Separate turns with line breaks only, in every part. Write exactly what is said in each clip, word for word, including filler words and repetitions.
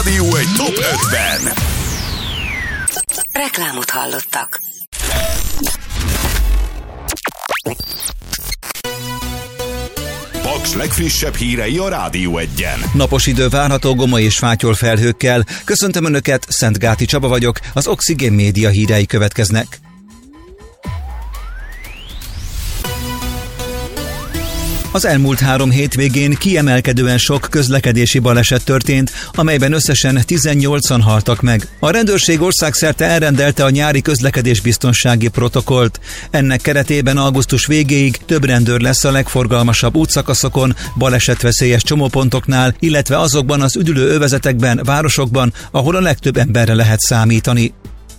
Rádió egy top ötven.
Reklámot hallottak.
Paks legfrissebb hírei a Rádió egyen.
Napos idő várható goma és fátyol felhőkkel. Köszöntöm Önöket, Szentgáti Csaba vagyok, az Oxigén Média hírei következnek. Az elmúlt három hétvégén kiemelkedően sok közlekedési baleset történt, amelyben összesen tizennyolcan haltak meg. A rendőrség országszerte elrendelte a nyári közlekedésbiztonsági protokollt. Ennek keretében augusztus végéig több rendőr lesz a legforgalmasabb útszakaszokon, balesetveszélyes csomópontoknál, illetve azokban az üdülő övezetekben, városokban, ahol a legtöbb emberre lehet számítani.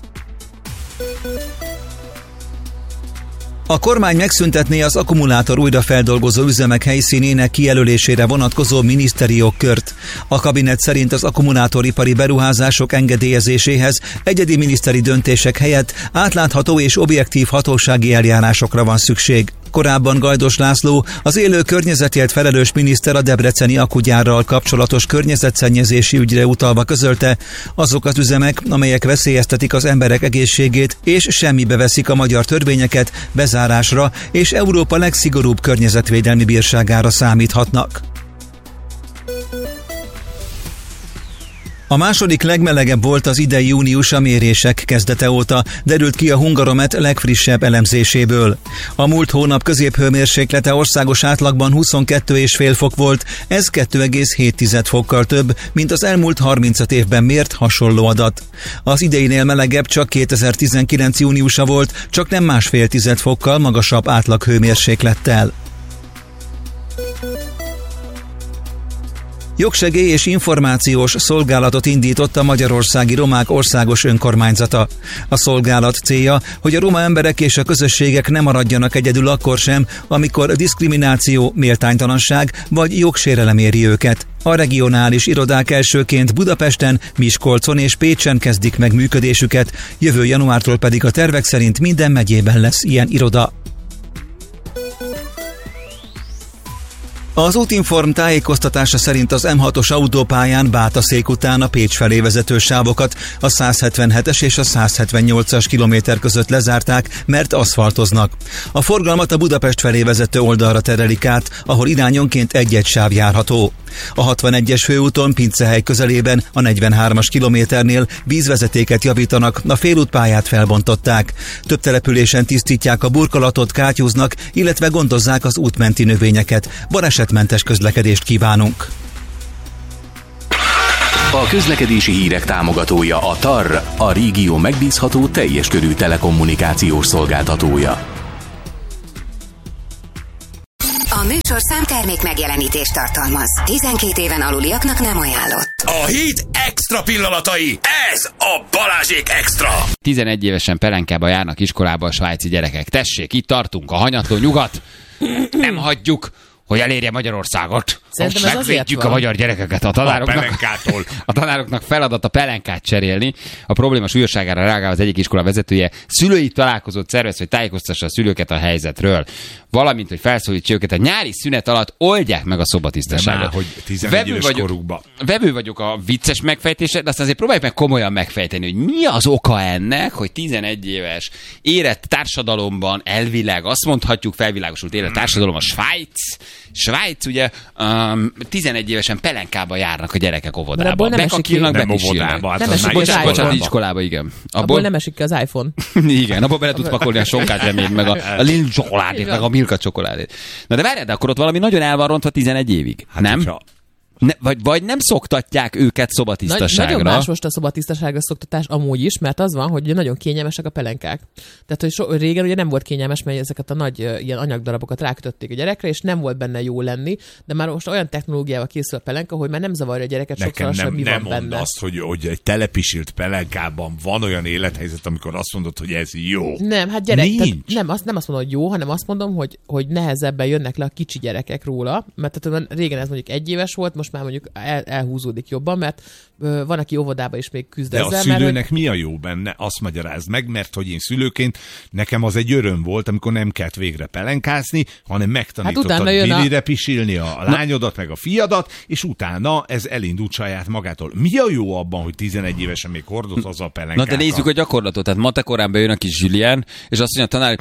A kormány megszüntetné az akkumulátor újrafeldolgozó üzemek helyszínének kijelölésére vonatkozó miniszteri jogkört. A kabinet szerint az akkumulátoripari beruházások engedélyezéséhez egyedi miniszteri döntések helyett átlátható és objektív hatósági eljárásokra van szükség. Korábban Gajdos László, az élő környezetért felelős miniszter a debreceni akkugyárral kapcsolatos környezetszennyezési ügyre utalva közölte, azok az üzemek, amelyek veszélyeztetik az emberek egészségét és semmibe veszik a magyar törvényeket, bezárásra és Európa legszigorúbb környezetvédelmi bírságára számíthatnak. A második legmelegebb volt az idei június a mérések kezdete óta, derült ki a Hungaromet legfrissebb elemzéséből. A múlt hónap középhőmérséklete országos átlagban huszonkettő egész öt fok volt, ez kettő egész hét fokkal több, mint az elmúlt harmincöt évben mért hasonló adat. Az ideinél melegebb csak kétezer-tizenkilenc júniusa volt, csak nem másfél tized fokkal magasabb átlaghőmérséklettel. Jogsegély és információs szolgálatot indított a Magyarországi Romák Országos Önkormányzata. A szolgálat célja, hogy a roma emberek és a közösségek ne maradjanak egyedül akkor sem, amikor diszkrimináció, méltánytalanság vagy jogsérelem éri őket. A regionális irodák elsőként Budapesten, Miskolcon és Pécsen kezdik meg működésüket, jövő januártól pedig a tervek szerint minden megyében lesz ilyen iroda. Az Útinform tájékoztatása szerint az M hatos autópályán Bátaszék után a Pécs felé vezető sávokat a száz hetvenhetes és a száz hetvennyolcas kilométer között lezárták, mert aszfaltoznak. A forgalmat a Budapest felé vezető oldalra terelik át, ahol irányonként egy-egy sáv járható. A hatvanegyes főúton Pincehely közelében a negyvenhármas kilométernél vízvezetéket javítanak, a félútpályát felbontották. Több településen tisztítják a burkolatot, kátyúznak, illetve gondozzák az útmenti növényeket. Balesetmentes közlekedést kívánunk!
A közlekedési hírek támogatója a té á er, a régió megbízható teljes körű telekommunikációs szolgáltatója.
A műsor számtermék megjelenítést tartalmaz. tizenkét éven aluliaknak nem ajánlott.
A hét extra pillanatai, ez a Balázsék Extra.
tizenegy évesen Pelenkába járnak iskolába a svájci gyerekek. Tessék, itt tartunk, a hanyatló nyugat. Nem hagyjuk, hogy elérje Magyarországot.
Szerintem
most megvédjük a magyar gyerekeket a tanároknak.
A,
a tanároknak feladat a pelenkát cserélni. A probléma súlyosságára reagál az egyik iskola vezetője. Szülői találkozót szervez, hogy tájékoztassa a szülőket a helyzetről. Valamint, hogy felszólítsa őket a nyári szünet alatt oldják meg a szobatisztaságot.
Már, hogy tizenegy éves korukba.
Vevő vagyok a vicces megfejtésre, de aztán azért próbáljuk meg komolyan megfejteni, hogy mi az oka ennek, hogy tizenegy éves érett társadalomban elvileg, azt mondhatjuk, felvilágosult érett társadalom a Svájc. Svájc ugye um, tizenegy évesen Pelenkába járnak a gyerekek óvodába. Bekakilnak, bepisilnek.
Nem esik ki az
iPhone. Iskolába, igen.
Abból, abból nem esik ki az iPhone.
Igen, abból bele tudsz pakolni a sonkát reményt, meg a, a Lindt csokoládét, meg a Milka csokoládét. Na de várjál, de akkor ott valami nagyon el van rontva tizenegy évig. Hát nem? Hogyha... Ne, vagy, vagy nem szoktatják őket szobatisztaságra.
Nagy, nagyon más most a szobatisztaságra szoktatás amúgy is, mert az van, hogy ugye nagyon kényelmesek a pelenkák. Tehát, hogy so, régen ugye nem volt kényelmes, mert ezeket a nagy uh, ilyen anyagdarabokat rákötötték a gyerekre, és nem volt benne jó lenni, de már most olyan technológiával készül a pelenka, hogy már nem zavarja a gyereket sokszor, sem mi
nem
van benne.
Nem mondd azt, hogy, hogy egy telepisilt pelenkában van olyan élethelyzet, amikor azt mondod, hogy ez jó.
Nem, hát gyerek, nem, azt, nem azt mondom, hogy jó, hanem azt mondom, hogy, hogy nehezebben jönnek le a kicsi gyerekek róla, mert tehát régen ez mondjuk egy éves volt, most most már mondjuk el, elhúzódik jobban, mert ö, van, aki óvodába is még küzd
De
ezzel.
a szülőnek
mert,
mi a jó benne? Azt magyarázd meg, mert hogy én szülőként nekem az egy öröm volt, amikor nem kellett végre pelenkázni, hanem megtanítottad
hát
bilire
a...
pisilni a lányodat, meg a fiadat, és utána ez elindult saját magától. Mi a jó abban, hogy tizenegy évesen még hordoz az a pelenkákat?
Na de nézzük a gyakorlatot. Tehát matekorán bejön a kis Julien, és azt mondja a tanár,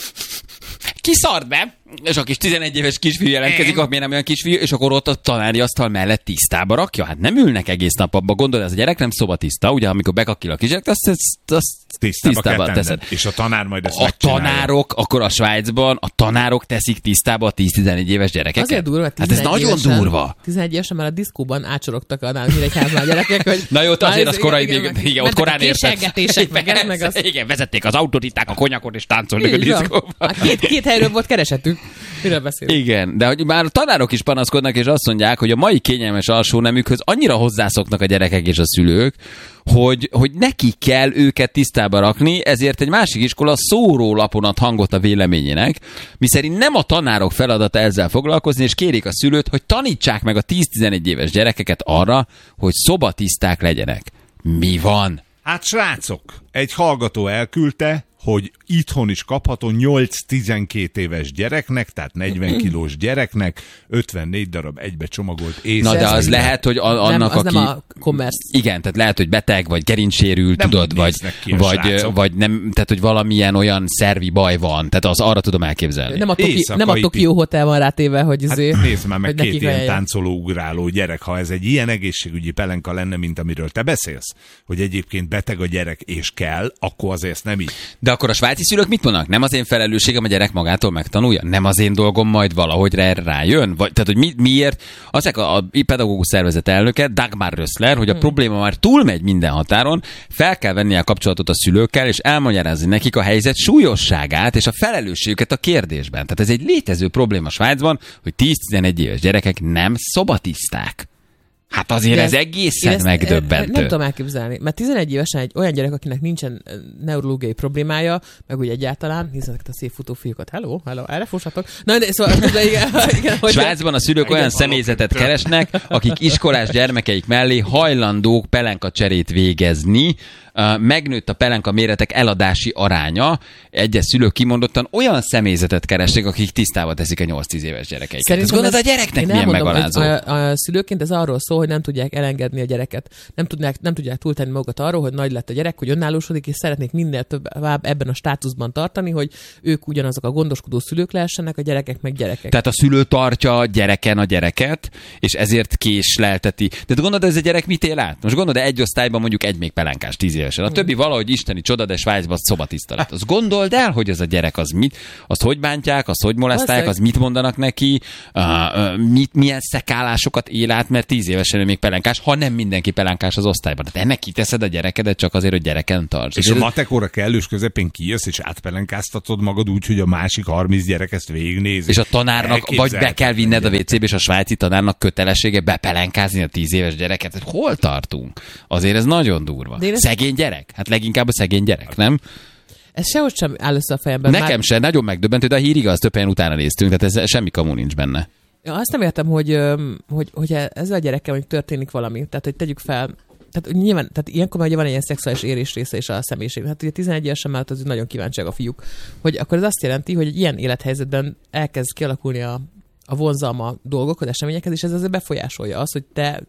ki szart be? És a kis tizenegy éves kisfiú jelentkezik, miért nem olyan kisfiú, és akkor ott a tanári asztal mellett tisztába rakja. Hát nem ülnek egész nap abba. Gondolod, ez a gyerek nem szobatiszta, ugye, amikor bekakil a kisgyerek, azt, azt, azt
tisztába,
tisztába teszed.
És a tanár majd ezt
A
megcsinálja.
tanárok, akkor a Svájcban a tanárok teszik tisztába a tíz-tizenegy éves gyerekeket.
Azért durva, hát
ez nagyon
évesen,
durva.
tizenegy évesen már a diszkóban ácsorogtak a Nyíregyházban a gyerekek, hogy...
Na jó, azért az korai, igen,
igen,
igen, ott korán
érted. meg ez, meg az...
Igen, vezették az autoriták a konyakot, és táncolnak a diszkóban.
Két, két helyről volt keresetük. Miről beszélünk?
Igen, de hogy már a tanárok is panaszkodnak, és azt mondják, hogy a mai kényelmes alsónemükhöz annyira hozzászoknak a gyerekek és a szülők, hogy, hogy neki kell őket tisztába rakni, ezért egy másik iskola szórólapon ad hangot a véleményének, miszerint nem a tanárok feladata ezzel foglalkozni, és kérik a szülőt, hogy tanítsák meg a tíz-tizenegy éves gyerekeket arra, hogy szobatiszták legyenek. Mi van?
Hát srácok, egy hallgató elküldte, hogy itthon is kapható nyolc-tizenkét éves gyereknek, tehát negyven kilós gyereknek, ötvennégy darab egybe csomagolt észre.
Na de az lehet, hogy a, annak,
nem, az
aki...
nem a commerce.
Igen, tehát lehet, hogy beteg, vagy gerincsérül,
nem
tudod, vagy, vagy, vagy nem, tehát hogy valamilyen olyan szervi baj van, tehát az arra tudom elképzelni.
Nem a, Toki, nem a Tokyo Hotel van rátéve, hogy izé,
hát nézd már meg két ilyen
helyen.
táncoló, ugráló gyerek, ha ez egy ilyen egészségügyi pelenka lenne, mint amiről te beszélsz, hogy egyébként beteg a gyerek és kell, akkor azért ezt nem így.
De akkor a svájci szülők mit mondanak? Nem az én felelősségem, a gyerek magától megtanulja? Nem az én dolgom majd valahogy erre rájön? Vagy, tehát, hogy mi, miért? Azek a, a pedagógus szervezet elnöke, Dagmar Rössler, hogy a hmm. probléma már túlmegy minden határon, fel kell venni a kapcsolatot a szülőkkel, és elmagyarázni nekik a helyzet súlyosságát és a felelősségüket a kérdésben. Tehát ez egy létező probléma Svájcban, hogy tíz-tizenegy éves gyerekek nem szobatiszták. Hát azért
de
ez egészen
ezt,
megdöbbentő.
Nem tudom elképzelni, mert tizenegy évesen egy olyan gyerek, akinek nincsen neurológiai problémája, meg úgy egyáltalán, nézzenek a szép futó fiúkat, hello, hello, erre fussatok. Na, de szóval, de igen, igen, hogy
Svájcban a szülők olyan személyzetet keresnek, akik iskolás gyermekeik mellé hajlandók pelenkacserét végezni. Megnőtt a pelenka méretek eladási aránya. Egyes szülők kimondottan olyan személyzetet keresnek, akik tisztába teszik a nyolc-tíz éves gyerekeiket.
Szerintem
gondolod, a gyereknek milyen
elmondom,
megalázó?
A, a szülőként ez arról szól, hogy nem tudják elengedni a gyereket. Nem tudják, nem tudják túltenni magukat arról, hogy nagy lett a gyerek, hogy önállósodik, és szeretnék minél több ebben a státuszban tartani, hogy ők ugyanazok a gondoskodó szülők lehessenek, a gyerekek meg gyerekek.
Tehát a szülő tartja a gyereken a gyereket, és ezért késlelteti. De gondolod, ez a gyerek mit él át? Most gondolod, egy osztályban mondjuk egy még pelenkás tíz évesen. A többi valahogy isteni csoda, de Svájcban szobatiszta lett. Azt gondold el, hogy ez a gyerek az mit, azt hogy bántják, azt hogy molesztálják, az mit mondanak neki, uh, uh, mit, milyen szekálásokat él át, mert tíz évesen ő még pelenkás, ha nem mindenki pelenkás az osztályban. De te ennek kiteszed a gyerekedet csak azért, hogy gyereken tarts.
És a matekóra kellős közepén kijössz, és átpelenkáztatod magad úgy, hogy a másik harminc gyerek ezt végignézi.
És a tanárnak vagy be kell vinned a vécébe, és a svájci tanárnak kötelessége bepelenkázni a tíz éves gyereket. Hol tartunk? Azért ez nagyon durva. Ez... Szegény gyerek? Hát leginkább a szegény gyerek, nem?
Ez sehogy sem áll össze a fejemben.
Nekem
már...
sem, nagyon megdöbbentő, de a hír igaz, több helyen utána néztünk, tehát ez semmi kamu nincs benne.
Ja, azt nem értem, hogy, hogy, hogy ezzel a gyerekkel hogy történik valami. Tehát, hogy tegyük fel, tehát nyilván, tehát ilyenkor már ugye van egy ilyen szexuális érés része és a személyiség. Hát ugye tizenegy évesen már az nagyon kíváncsiak a fiúk. Hogy akkor ez azt jelenti, hogy egy ilyen élethelyzetben elkezd kialakulni a, a vonzalma dolgokhoz, eseményekhez, és ez azért befolyásolja azt, hogy te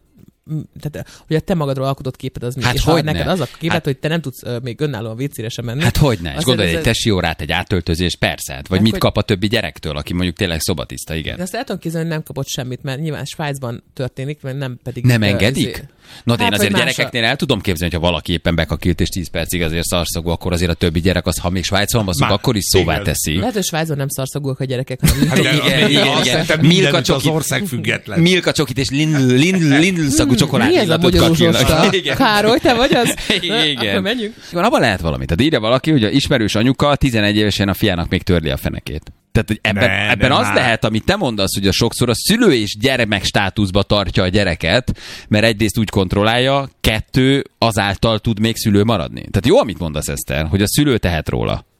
tehát, hogy a te magadról alkotott képed az mi,
hát
és ha neked az a képed,
hát,
hogy te nem tudsz uh, még önállóan vécére sem menni.
Hát hogyne, és gondolj,
ez,
egy tesi órát, egy átöltözés, persze, hát, vagy hát, mit hogy... kap a többi gyerektől, aki mondjuk tényleg szobatiszta, igen.
De azt el tudom képzelni, hogy nem kapott semmit, mert nyilván Svájcban történik, mert nem pedig...
Nem engedik?
Ezért...
No, de
hát,
én azért gyerekeknél el tudom képzelni, hogy ha valaki éppen bekakilt és tíz percig azért szarszagú, akkor azért a többi gyerek az, ha még Svájcon vaszunk, akkor is szóvá igen. teszi.
Lehet, hogy Svájcon nem szarszagúak a gyerekek, hanem
hát igen, igen, igen, igen. Milka csokit, az ország független.
Milka csokit és Lindl, Lindl, Lindl szagú csokoládéllatot kakilnak.
Károly, te vagy az?
Igen.
Akkor menjünk.
Abban lehet valamit. Tehát írja valaki, hogy a ismerős anyuka tizenegy évesen a fiának még törli a fenekét. Tehát, hogy ebben, ne, ebben az már. Lehet, amit te mondasz, hogy a sokszor a szülő és gyermek státuszba tartja a gyereket, mert egyrészt úgy kontrollálja, kettő azáltal tud még szülő maradni. Tehát jó, amit mondasz, Eszter, hogy a szülő tehet róla.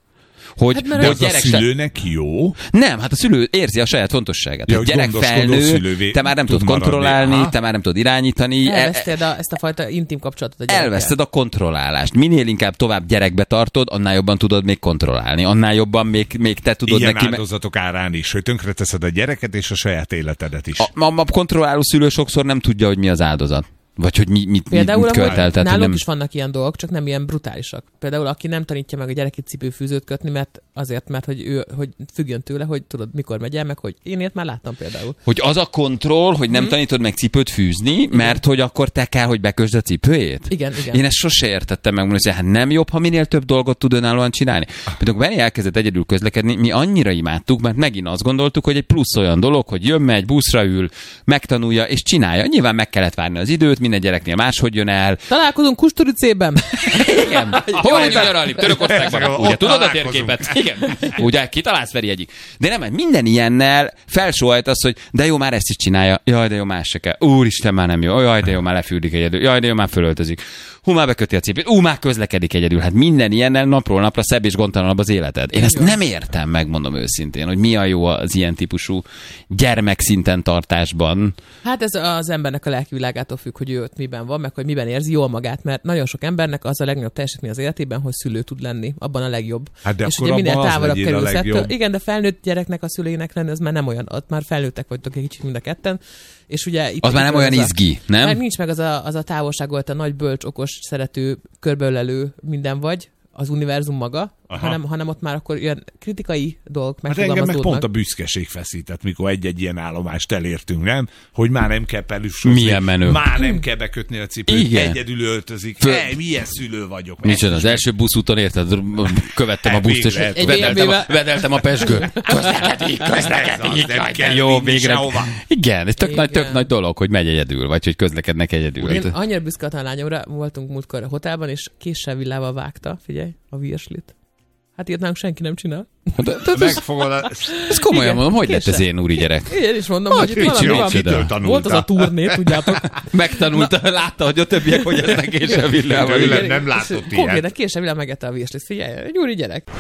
hogy,
Hát,
de
De
hogy
az a
gyerek se...
szülőnek jó?
Nem, hát a szülő érzi a saját fontosságát.
Ja,
Ja,
hogy
gyerek
gondoskodó
felnő,
szülővé
te már nem
tud
tudod
maradni.
kontrollálni,
Aha.
te már nem tudod irányítani.
Elveszted a, ezt a fajta intim kapcsolatot a gyerekkel.
Elveszted a kontrollálást. Minél inkább tovább gyerekbe tartod, annál jobban tudod még kontrollálni. Annál jobban még, még te tudod
Ilyen
neki...
áldozatok árán is, hogy tönkreteszed a gyereket és a saját életedet is.
A, a, a kontrolláló szülő sokszor nem tudja, hogy mi az áldozat. Vagy hogy mi, mit,
Például,
mit követel.
nálunk
Nem...
is vannak ilyen dolgok, csak nem ilyen brutálisak. Például, aki nem tanítja meg a gyerekét cipőfűzőt kötni, mert azért, mert hogy ő hogy függjön tőle, hogy tudod, mikor megy el, meg hogy én ilyet már láttam például.
Hogy az a kontroll, hogy nem hmm. tanítod meg cipőt fűzni, mert hogy akkor te kell, hogy bekösd a cipőjét?
Igen, igen.
Én ezt sose értettem meg, hogy hát nem jobb, ha minél több dolgot tud önállóan csinálni. Például Benni elkezdett egyedül közlekedni, mi annyira imádtuk, mert megint azt gondoltuk, hogy egy plusz olyan dolog, hogy jön, megy, buszra ül, megtanulja és csinálja. Nyilván meg kellett várni az időt, minden gyereknél máshogy jön el.
Találkozunk Kusturicében.
Igen. Hol vagyunk nyaralni? Törökországban. Ugye tudod a térképet? Igen. Ugye kitalálsz Feri egyik. De nem, minden ilyennel felsóhajt az, hogy de jó, már ezt is csinálja. Jaj, de jó, más se kell. Úristen, már nem jó. Jaj, de jó, már lefürdik egyedül. Jaj, de jó, már fölöltözik. Hú, már beköti a cipőt. Ú, már közlekedik egyedül. Hát minden ilyennel napról napra szebb és gondtalanabb az életed. Én ezt nem értem, megmondom őszintén, hogy mi a jó az ilyen típusú gyermekszinten tartásban.
Hát ez az embernek a lelkivilágától függ, hogy ő ott miben van, meg hogy miben érzi jól magát, mert nagyon sok embernek az a legnagyobb teljesítmény az életében, hogy szülő tud lenni, abban a legjobb.
Hát de
és
akkor
ugye minél
abban az
távolabb
legyél a
kerülsz ettől.
legjobb.
Igen, de felnőtt gyereknek a szülőinek lenni, az már nem olyan, ott már felnőttek vagytok egy kicsit mind a ketten. És ugye itt
Az már nem olyan
az
izgi,
a,
nem?
Mert nincs meg az a, az a távolság, ahol te nagy, bölcs, okos, szerető, körbeölelő minden vagy, az univerzum maga, hanem, hanem ott már akkor ilyen kritikai dolgok
Hát engem meg
megfogalmazódnak.
pont a büszkeség feszített, mikor egy-egy ilyen állomást elértünk, nem? Hogy már nem kell pelüsözni.
Milyen menő.
Már nem kell bekötni a cipőt.
Igen.
Egyedül öltözik.
Föl...
Hey, milyen szülő vagyok.
Micsoda, az első buszúton érted? Követtem a buszt, és
Egy
vedeltem a, vedeltem a pesgőt. Közlekedik, közlekedik.
kell
Jó,
vinni
végre.
sehova.
Igen, ez tök
Igen.
nagy, tök nagy dolog, hogy megy egyedül, vagy hogy közlekednek egyedül.
Én annyira büszke a lányomra, voltunk múltkor a hotelban, és késsel villával vágta, figyelj, a virslit. Hát ilyet nálunk senki nem csinál.
Megfogod a...
Ez komolyan
Igen,
mondom, hogy lett
késsel.
ez én úri gyerek?
Én is mondom, hogy itt valami van.
Mitől tanulta?
Volt az a turné, tudjátok.
Megtanulta, látta, hogy a többiek hogy esznek késsel villával.
Tőle
Igen.
nem látott
Konkrétan
ilyet.
késsel villával megette a virslit. Figyelj, egy úri gyerek.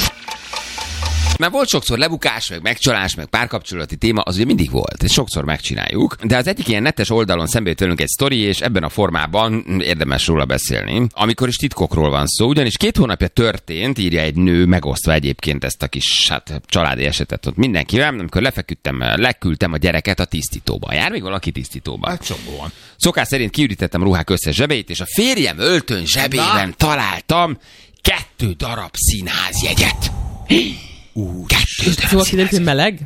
Mert volt sokszor lebukás, meg megcsalás, meg párkapcsolati téma, az ugye mindig volt, és sokszor megcsináljuk. De az egyik ilyen netes oldalon szembe jött velünk egy sztori, és ebben a formában érdemes róla beszélni. Amikor is titkokról van szó, ugyanis két hónapja történt, írja egy nő, megosztva egyébként ezt a kis hát, családi esetet ott mindenkivel, amikor lefeküdtem, leküldtem a gyereket a tisztítóba. Jár még valaki tisztítóba?
Hát csomóan.
Szokás szerint kiürítettem ruhák összes zsebeit, és a férjem öltön zsebében találtam kettő darab színházjegyet. Uh, Kettő
Szóval kiderült, hogy meleg?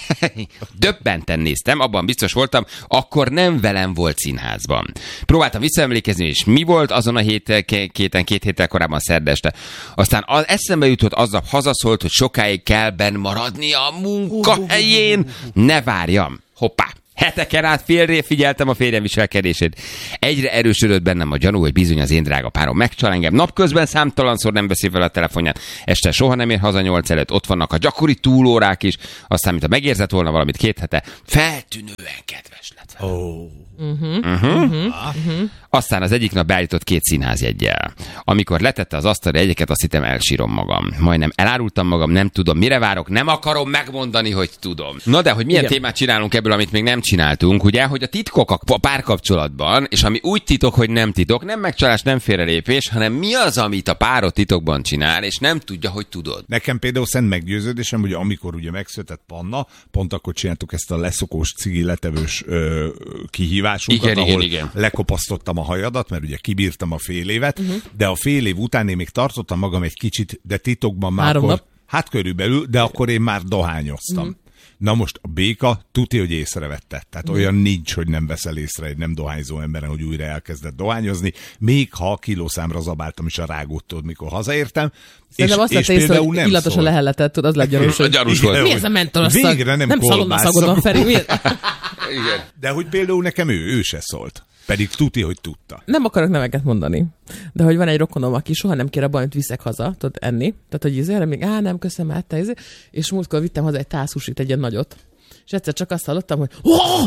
Döbbenten néztem, abban biztos voltam, akkor nem velem volt színházban. Próbáltam visszaemlékezni, és mi volt azon a hét, kéten, két héttel korábban szerdeste. Aztán az eszembe jutott, aznap hazaszólt, hogy sokáig kell benn maradni a munkahelyén. Ne várjam. Hoppá. Heteken át félre figyeltem a férjem viselkedését. Egyre erősödött bennem a gyanú, hogy bizony az én drága párom megcsal engem. Napközben számtalanszor nem veszi fel a telefonját. Este soha nem ér haza nyolc előtt. Ott vannak a gyakori túlórák is. Aztán, mint ha megérzett volna valamit két hete, feltűnően kedves lett.
Oh.
Uh-huh.
Uh-huh. Uh-huh. Aztán az egyik nap beállított két színházjeggyel. Amikor letette az asztalra egyeket, azt hittem elsírom magam. Majdnem elárultam magam, nem tudom, mire várok, nem akarom megmondani, hogy tudom. Na de, hogy milyen Igen. témát csinálunk ebből, amit még nem csináltunk, ugye, hogy a titkok a párkapcsolatban, és ami úgy titok, hogy nem titok, nem megcsalás, nem félrelépés, hanem mi az, amit a párod titokban csinál, és nem tudja, hogy tudod.
Nekem például szent meggyőződésem, hogy amikor ugye megszületett Panna, pont akkor csináltuk ezt a leszokós cigi letevős ö, kihívásunkat,
igen,
ahol
igen, igen.
lekopasztottam a hajadat, mert ugye kibírtam a fél évet, uh-huh. de a fél év után én még tartottam magam egy kicsit, de titokban már
Három
akkor,
nap.
hát körülbelül, de akkor én már dohányoztam. Uh-huh. Na most a béka tuti, hogy észrevette. Tehát olyan nincs, hogy nem veszel észre egy nem dohányzó emberen, hogy újra elkezdett dohányozni, még ha kilószámra zabáltam is a rágót, mikor hazaértem.
Szerintem azt lett észre, hogy illatos a lehelletet, tudod, az lett gyanús, hogy
gyanús volt.
mi ez a mentorasszag?
Végre nem
Nem szalonnaszagod van, Feri. Miért?
Igen.
De hogy például nekem ő, ő se szólt. Pedig tuti, hogy tudta.
Nem akarok neveket mondani, de hogy van egy rokonom, aki soha nem kér abban, amit viszek haza, tudod, enni. Tehát, hogy izére még, á, nem, köszönöm, hát te izé. És múltkor vittem haza egy tálszusit, egy ilyen nagyot. És egyszer csak azt hallottam, hogy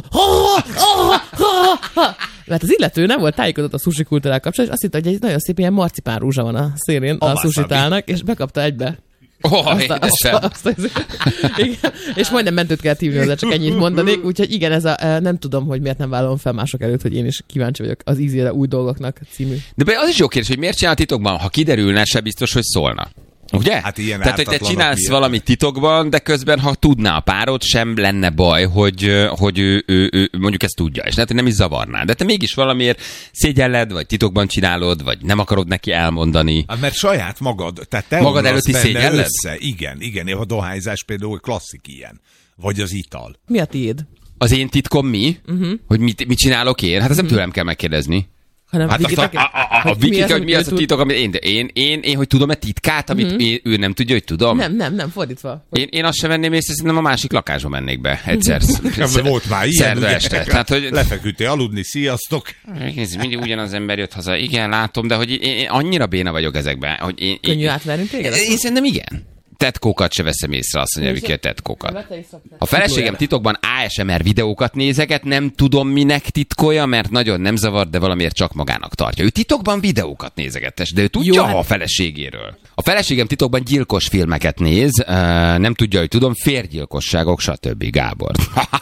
mert az illető nem volt tájékozott a sushi kultúrával kapcsolatban, és azt hitt, hogy egy nagyon szép ilyen marcipán rúzsa van a szélén a sushi tálnak, és bekapta egybe.
Oh,
azt, a, azt, a, azt, a, igen, és majdnem mentőt kell hívni hozzá, csak ennyit mondanék, úgyhogy igen, ez a, nem tudom, hogy miért nem vállalom fel mások előtt, hogy én is kíváncsi vagyok az Easy-re új dolgoknak című.
De az is jó kérdés, hogy miért csinál titokban, ha kiderülne, se biztos, hogy szólna. Ugye?
Hát ilyen
Tehát, hogy te csinálsz
ilyen.
valamit titokban, de közben, ha tudná a párod, sem lenne baj, hogy, hogy ő, ő, ő, mondjuk ezt tudja, és lehet, hogy nem is zavarná. De te mégis valamiért szégyelled, vagy titokban csinálod, vagy nem akarod neki elmondani.
Hát mert saját magad, tehát te
magad előtti szégyelled?
Össze. Igen, igen, a dohányzás például klasszik ilyen. Vagy az ital.
Mi a tiéd?
Az én titkom mi? Uh-huh. Hogy mit, mit csinálok én? Hát ezt nem uh-huh. tőlem kell megkérdezni.
Hanem
hát azt a, a, a, a, a Viki, hogy mi az a titok, amit én, én, én, én, hogy tudom-e titkát, amit uh-huh. én, ő nem tudja, hogy tudom?
Nem, nem, nem, fordítva.
Én, én azt sem venném észre, szerintem a másik lakásba mennék be egyszer.
Uh-huh. Volt már ilyen,
szerda este. Tehát, hogy...
Lefeküdtél aludni, sziasztok.
Ez mindig ugyanaz ember jött haza. Igen, látom, de hogy én, én annyira béna vagyok ezekben. Hogy én,
Könnyű
én,
átverni téged?
Én, én szerintem igen. Tetkókat se veszem észre, azt mondja, Viki, a tetkókat. A feleségem titokban á es em er videókat nézeget, nem tudom minek titkolja, mert nagyon nem zavar, de valamiért csak magának tartja. Ő titokban videókat nézegetes, de ő tudja Jó, hát... a feleségéről. A feleségem titokban gyilkos filmeket néz, nem tudja, hogy tudom, férgyilkosságok, stb. Gábor.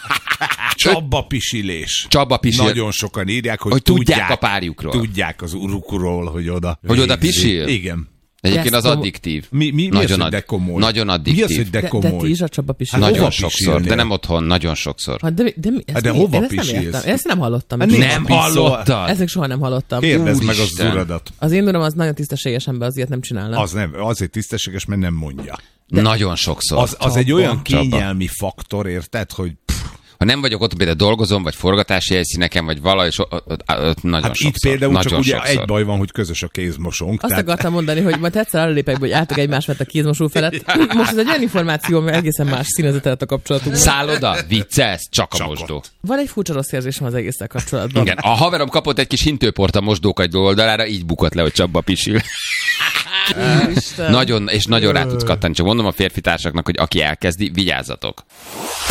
Csabba pisilés.
Csabba pisil.
Nagyon sokan írják, hogy,
hogy
tudják,
tudják a párjukról.
Tudják az urukról, hogy oda.
Hogy oda pisil?
Igen.
Egyébként az addiktív.
Mi, mi, mi
nagyon
az, hogy de komoly?
Nagyon addiktív.
Mi az, hogy de komoly?
De, de ti is a Csaba pisil.
Hát nagyon sokszor, de nem otthon, nagyon sokszor.
Hát de, de,
hát de hova pisilsz?
Ezt, ezt nem hallottam.
Hát nem hallottad?
Ezt még soha nem hallottam.
Kérdezd meg az uradat.
Az én uram az nagyon tisztességes ember, azért nem csinálna.
Az nem, azért tisztességes, mert nem mondja.
De nagyon sokszor.
Az, az egy olyan kényelmi faktor, érted, hogy
ha nem vagyok ott, például dolgozom, vagy forgatási helyszíneken, vagy valahogy so, nagyon
hát
sokszor.
Itt például
nagyon
csak ugye
sokszor.
egy baj van, hogy közös a kézmosónk.
Azt
tehát...
akartam mondani, hogy majd egyszer előlépek, hogy álltok egymás mellett a kézmosó felett. Most ez egy olyan információ, mert egészen más színezetet lett a kapcsolatunkban.
Szálloda, vicces, csak a
csak
mosdó.
Ott.
Van egy furcsa rossz érzésem az egésztel kapcsolatban.
Igen, a haverom kapott egy kis hintőport a mosdókagy oldalára, így bukott le, hogy Csaba pisil. Nagyon, és nagyon rá tudsz kattani. Csak mondom a férfitársaknak, hogy aki elkezdi, vigyázzatok.